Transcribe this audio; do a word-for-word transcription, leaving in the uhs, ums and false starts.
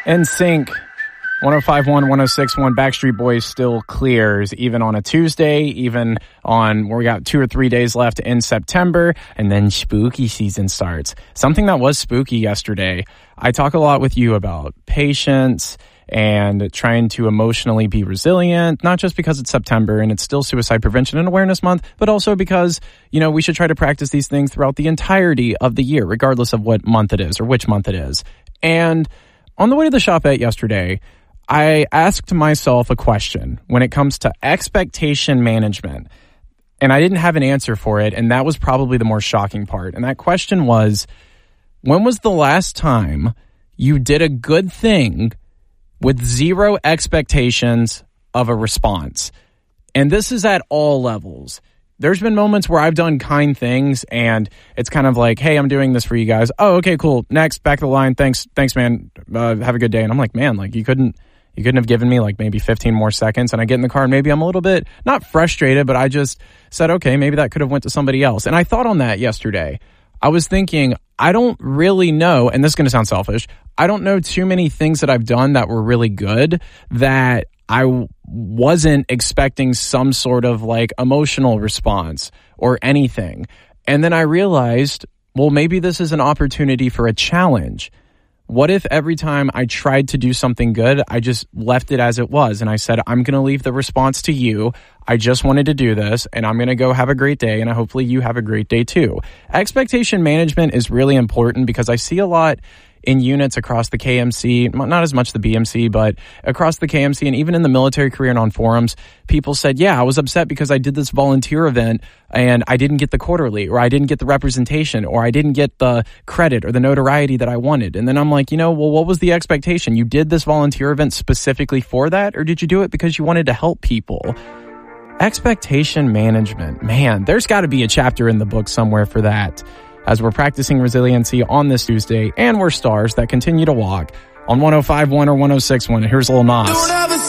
N Sync, one oh five point one, one oh six point one, Backstreet Boys still clears, even on a Tuesday, even on where we got two or three days left in September, and then spooky season starts. Something that was spooky yesterday, I talk a lot with you about patience and trying to emotionally be resilient, not just because it's September and it's still Suicide Prevention and Awareness Month, but also because, you know, we should try to practice these things throughout the entirety of the year, regardless of what month it is or which month it is. And on the way to the shopette yesterday, I asked myself a question when it comes to expectation management, and I didn't have an answer for it, and that was probably the more shocking part. And that question was, when was the last time you did a good thing with zero expectations of a response? And this is at all levels. There's been moments where I've done kind things and it's kind of like, hey, I'm doing this for you guys. Oh, okay, cool. Next, back of the line. Thanks. Thanks, man. Uh, have a good day. And I'm like, man, like you couldn't, you couldn't have given me like maybe fifteen more seconds. And I get in the car and maybe I'm a little bit not frustrated, but I just said, okay, maybe that could have went to somebody else. And I thought on that yesterday. I was thinking, I don't really know, and this is going to sound selfish, I don't know too many things that I've done that were really good that I w- wasn't expecting some sort of like emotional response or anything. And then I realized, well, maybe this is an opportunity for a challenge. What if every time I tried to do something good, I just left it as it was and I said, I'm going to leave the response to you. I just wanted to do this and I'm going to go have a great day and hopefully you have a great day too. Expectation management is really important because I see a lot in units across the K M C, not as much the B M C, but across the K M C and even in the military career and on forums, people said, yeah, I was upset because I did this volunteer event and I didn't get the quarterly or I didn't get the representation or I didn't get the credit or the notoriety that I wanted. And then I'm like, you know, well, what was the expectation? You did this volunteer event specifically for that, or did you do it because you wanted to help people? Expectation management. Man, there's got to be a chapter in the book somewhere for that. As we're practicing resiliency on this Tuesday, and we're stars that continue to walk on one oh five point one or one oh six point one. Here's Lil Nas.